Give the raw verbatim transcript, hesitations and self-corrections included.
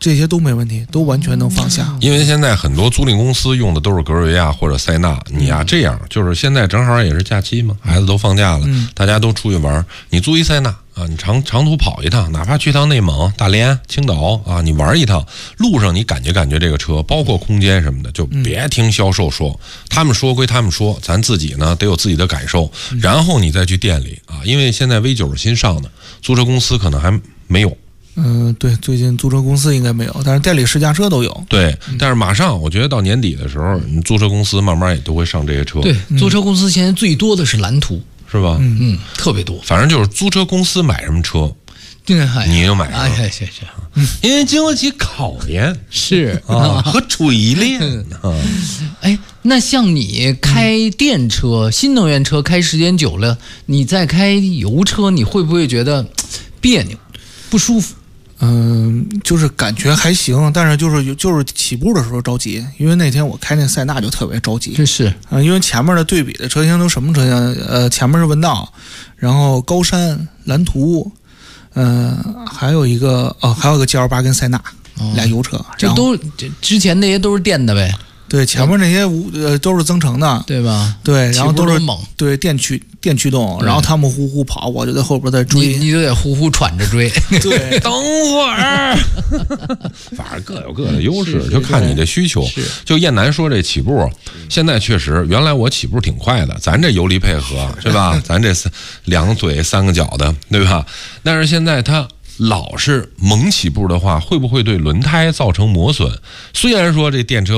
这些都没问题，都完全能放下。 因为现在很多租赁公司用的都是格瑞亚或者塞纳，你啊这样就是现在正好也是假期嘛，孩子都放假了，嗯、大家都出去玩，你租一塞纳啊，你长长途跑一趟，哪怕去趟内蒙、大连、青岛啊，你玩一趟，路上你感觉感觉这个车，包括空间什么的，就别听销售说，嗯、他们说归他们说，咱自己呢得有自己的感受，嗯、然后你再去店里啊，因为现在 V 九是新上的，租车公司可能还没有。 嗯，对，最近租车公司应该没有，但是店里试驾车都有。 对，但是马上我觉得到年底的时候，你租车公司慢慢也都会上这些车。 对，租车公司现在最多的是蓝图， 是吧？ 嗯嗯，特别多。 反正就是租车公司买什么车，你就买什么。 哎呀，行行， 因为经得起考验是啊和锤炼啊。 哎，那像你开电车、新能源车开时间久了，你再开油车，你会不会觉得别扭、不舒服？ 嗯，就是感觉还行，但是就是就是起步的时候着急，因为那天我开那塞纳就特别着急， 这是啊、呃，因为前面的对比的车型都什么车型？呃，前面是文道，然后高山、蓝图，嗯、呃，还有一个哦，还有一个 G L 八跟塞纳、哦、俩油车， 这都之前那些都是电的呗。 对，前面那些呃都是增程的， 对吧？ 对，然后都是猛， 对电驱电驱动，然后他们呼呼跑，我就在后边在追， 你你就得呼呼喘着追。 对， 等会儿，反正各有各的优势，就看你的需求。就燕南说这起步，现在确实，原来我起步挺快的，咱这油离配合是吧？咱这两个嘴三个脚的，对吧？但是现在它老是猛起步的话，会不会对轮胎造成磨损？虽然说这电车